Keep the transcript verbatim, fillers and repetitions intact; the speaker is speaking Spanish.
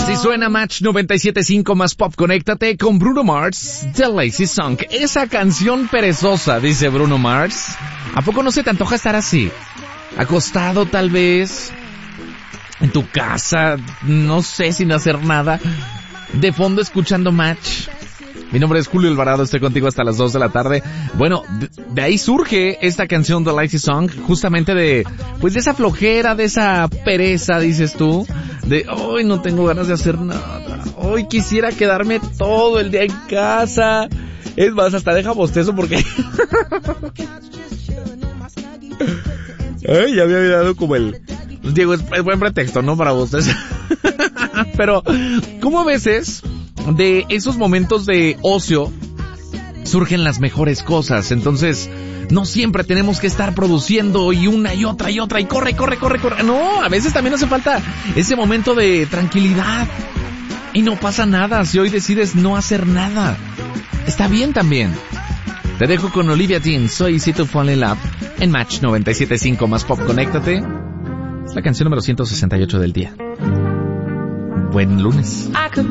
Así suena Match noventa y siete punto cinco más Pop. Conéctate con Bruno Mars, The Lazy Song. Esa canción perezosa, dice Bruno Mars. ¿A poco no se te antoja estar así? Acostado tal vez, en tu casa, no sé, sin hacer nada, de fondo escuchando Match. Mi nombre es Julio Alvarado, estoy contigo hasta las dos de la tarde. Bueno, de, de ahí surge esta canción The Lazy Song, justamente de, pues de esa flojera, de esa pereza, dices tú, de, hoy no tengo ganas de hacer nada, hoy quisiera quedarme todo el día en casa. Es más, hasta deja bostezo porque... Ay, ya me había dado como el... Diego, es, es buen pretexto, ¿no? Para bostezar. Pero, ¿cómo a veces de esos momentos de ocio surgen las mejores cosas? Entonces, no siempre tenemos que estar produciendo y una y otra y otra y corre, corre, corre, corre. No, a veces también hace falta ese momento de tranquilidad. Y no pasa nada si hoy decides no hacer nada. Está bien también. Te dejo con Olivia Dean, Soy Easy to Fall in Love, en Match noventa y siete punto cinco más Pop. Conéctate. Es la canción número ciento sesenta y ocho del día. Buen lunes.